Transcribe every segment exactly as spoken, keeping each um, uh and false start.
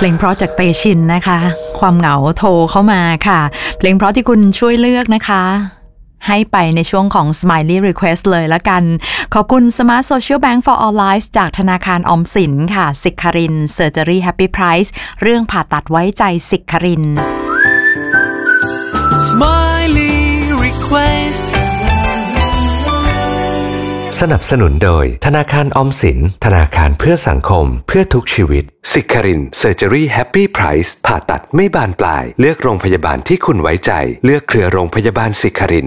เพลงเพราะจากเตชินนะคะความเหงาโทรเข้ามาค่ะเพลงเพราะที่คุณช่วยเลือกนะคะให้ไปในช่วงของ Smiley Request เลยละกันขอบคุณ Smart Social Bank for All Lives จากธนาคารออมสินค่ะสิกคริน Surgery Happy Price เรื่องผ่าตัดไว้ใจสิกคริน Smiley Request สนับสนุนโดยธนาคารออมสินธนาคารเพื่อสังคมเพื่อทุกชีวิตสิกคริน Surgery Happy Price ผ่าตัดไม่บานปลายเลือกโรงพยาบาลที่คุณไว้ใจเลือกเครือโรงพยาบาลสิกคริน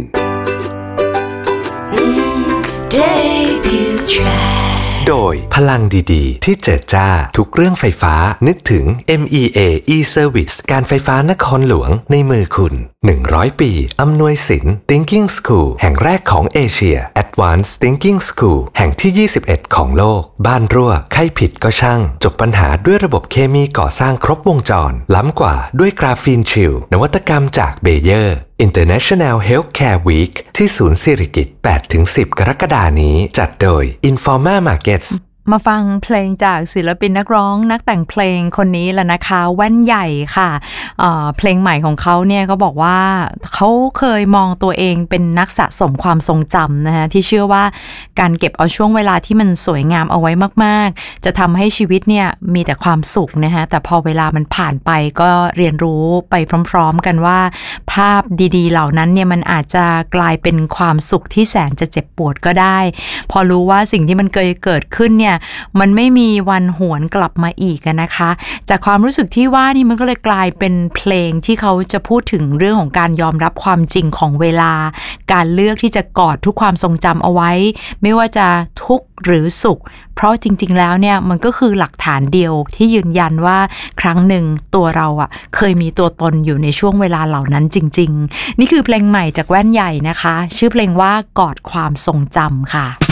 โดยพลังดีๆที่เจิดจ้าทุกเรื่องไฟฟ้านึกถึง เอ็ม อี เอ e-Service การไฟฟ้านครหลวงในมือคุณหนึ่งร้อยปีอำนวยสิน Thinking School แห่งแรกของเอเชีย Advanced Thinking School แห่งที่ยี่สิบเอ็ดของโลกบ้านรั่วไข้ผิดก็ช่างจบปัญหาด้วยระบบเคมีก่อสร้างครบวงจรล้ำกว่าด้วยกราฟีนชิลนวัตกรรมจากเบเยอร์ International Healthcare Week ที่ศูนย์สิริกิติ์ แปดถึงสิบ กรกฎาคมนี้จัดโดย Informa Markets มาฟังเพลงจากศิลปินนักร้องนักแต่งเพลงคนนี้แหละนะคะแว่นใหญ่ค่ะ เอ่อ เพลงใหม่ของเขาเนี่ยก็บอกว่าเขาเคยมองตัวเองเป็นนักสะสมความทรงจำนะคะที่เชื่อว่าการเก็บเอาช่วงเวลาที่มันสวยงามเอาไว้มากๆจะทำให้ชีวิตเนี่ยมีแต่ความสุขนะคะแต่พอเวลามันผ่านไปก็เรียนรู้ไปพร้อมๆกันว่าภาพดีๆเหล่านั้นเนี่ยมันอาจจะกลายเป็นความสุขที่แสนจะเจ็บปวดก็ได้พอรู้ว่าสิ่งที่มันเคยเกิดขึ้นเนี่ยมันไม่มีวันหวนกลับมาอีกนะคะจากความรู้สึกที่ว่านี่มันก็เลยกลายเป็นเพลงที่เขาจะพูดถึงเรื่องของการยอมรับความจริงของเวลาการเลือกที่จะกอดทุกความทรงจำเอาไว้ไม่ว่าจะทุกข์หรือสุขเพราะจริงๆแล้วเนี่ยมันก็คือหลักฐานเดียวที่ยืนยันว่าครั้งหนึ่งตัวเราอ่ะเคยมีตัวตนอยู่ในช่วงเวลาเหล่านั้นจริงๆนี่คือเพลงใหม่จากแว่นใหญ่นะคะชื่อเพลงว่ากอดความทรงจำค่ะ